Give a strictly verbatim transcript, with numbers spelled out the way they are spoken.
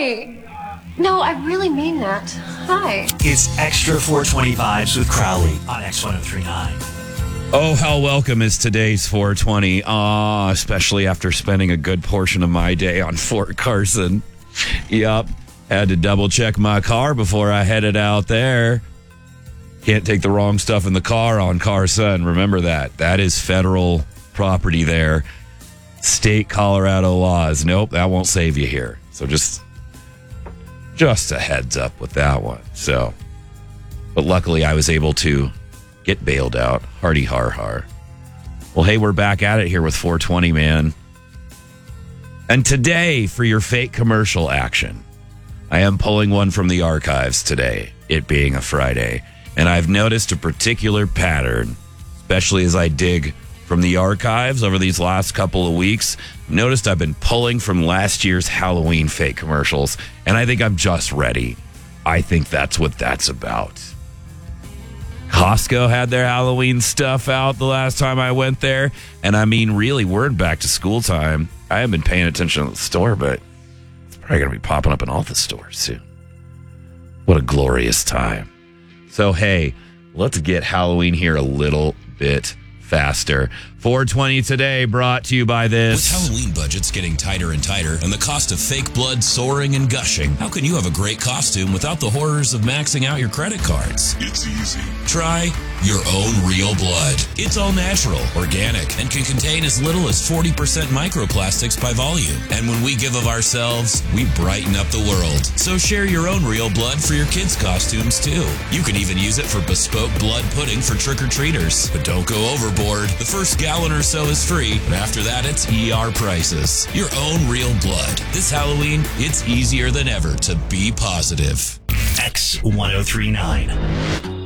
Hi. No, I really mean that. Hi. It's Extra four twenty Vibes with Crowley on X one oh three point nine. Oh, how welcome is today's four twenty. Ah, especially after spending a good portion of my day on Fort Carson. Yup. Had to double check my car before I headed out there. Can't take the wrong stuff in the car on Carson. Remember that. That is federal property there. State Colorado laws. Nope, that won't save you here. So just, just a heads up with that one. So, but luckily I was able to get bailed out. Hardy har har. Well, hey, we're back at it here with four twenty, man. And today, for your fake commercial action, I am pulling one from the archives today, it being a Friday. And I've noticed a particular pattern, especially as I dig from the archives over these last couple of weeks. Noticed I've been pulling from last year's Halloween fake commercials, and I think I'm just ready. I think that's what that's about. Costco had their Halloween stuff out the last time I went there, and I mean, really, we're in back to school time. I haven't been paying attention to the store, but it's probably going to be popping up in all the stores soon. What a glorious time. So, hey, let's get Halloween here a little bit faster. four twenty today brought to you by this. With Halloween budgets getting tighter and tighter and the cost of fake blood soaring and gushing, how can you have a great costume without the horrors of maxing out your credit cards? It's easy. Try your own real blood. It's all natural, organic, and can contain as little as forty percent microplastics by volume. And when we give of ourselves, we brighten up the world. So share your own real blood for your kids' costumes too. You can even use it for bespoke blood pudding for trick-or-treaters. But don't go overboard. The first gallon or so is free, and after that, it's E R prices. Your own real blood. This Halloween, it's easier than ever to be positive. X one oh three point nine.